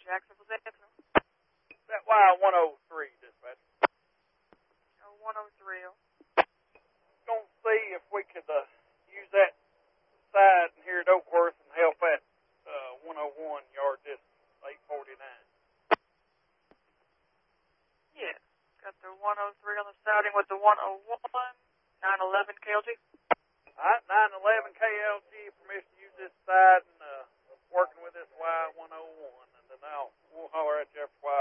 Jacksonville Avenue. That Y103, dispatch. 103. Gonna see if we could use that side here at Oakworth and help at 101 yard distance, 849. Yeah. Got the 103 on the siding with the 101, 911 KLG. All right, 911 KLG, permission to use this side and working with this Y101, and then we'll holler at you after